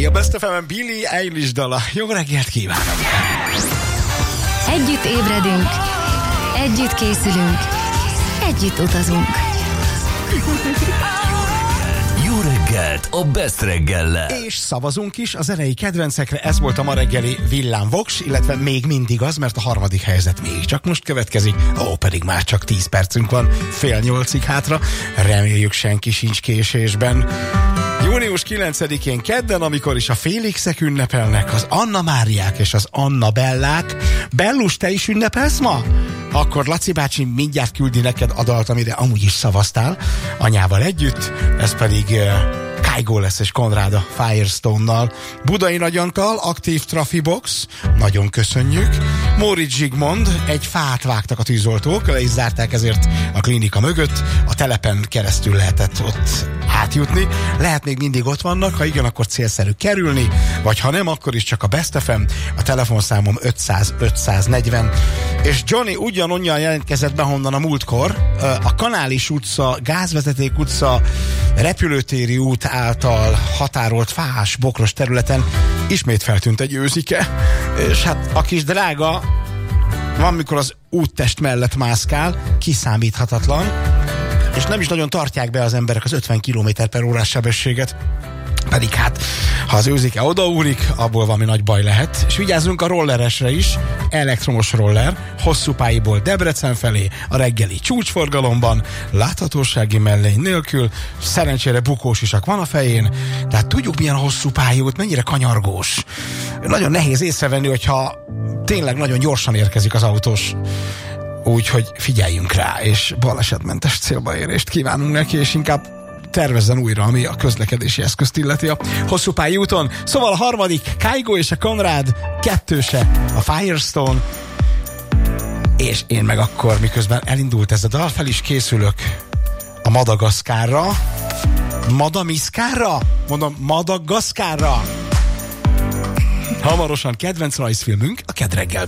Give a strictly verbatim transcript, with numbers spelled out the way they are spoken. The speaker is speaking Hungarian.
a Best ef em-en Billie Eilish dala. Jó reggelt kívánok! Együtt ébredünk, együtt készülünk, együtt utazunk. Jó reggelt a Best reggellel. És szavazunk is az zenei kedvencekre. Ez volt a ma reggeli villámvoks, illetve még mindig az, mert a harmadik helyzet még csak most következik. Ó, pedig már csak tíz percünk van, fél nyolcig hátra. Reméljük senki sincs késésben. június kilencedikén kedden, amikor is a Félixek ünnepelnek, az Anna Máriák és az Anna Bellák. Bellus, te is ünnepelsz ma? Akkor Laci bácsi mindjárt küldi neked a dalt, amire amúgy is szavaztál anyával együtt, ez pedig uh, Kygo lesz és Konrád a Firestone-nal. Budai Nagyantal, aktív Trafibox, nagyon köszönjük. Móricz Zsigmond, egy fát vágtak a tűzoltók, le is zárták ezért a klinika mögött, a telepen keresztül lehetett ott átjutni. Lehet még mindig ott vannak, ha igen, akkor célszerű kerülni, vagy ha nem, akkor is csak a Best ef em, a telefonszámom ötszáz ötszáznegyven. És Johnny ugyanonnan jelentkezett be, honnan a múltkor, a Kanális utca, Gázvezeték utca, Repülőtéri út által határolt fás, bokros területen ismét feltűnt egy őzike, és hát a kis drága van, mikor az úttest mellett mászkál, kiszámíthatatlan, és nem is nagyon tartják be az emberek az ötven kilométer per órás sebességet. Pedig hát, ha az őzike odaúrik, abból valami nagy baj lehet. És vigyázzunk a rolleresre is, elektromos roller, hosszú pályából Debrecen felé, a reggeli csúcsforgalomban, láthatósági mellény nélkül, szerencsére bukós isak van a fején, de hát tudjuk milyen hosszú pályút, mennyire kanyargós. Nagyon nehéz észrevenni, hogyha tényleg nagyon gyorsan érkezik az autós. Úgyhogy figyeljünk rá, és balesetmentes célba érést kívánunk neki, és inkább tervezzen újra, ami a közlekedési eszközt illeti a hosszú pályúton. Szóval a harmadik, Kygo és a Konrád, kettőse a Firestone, és én meg akkor, miközben elindult ez a dal, fel is készülök a Madagaszkárra. Madamiszkárra? Mondom, Madagaszkárra. Hamarosan kedvenc rajzfilmünk, a Kedd reggel.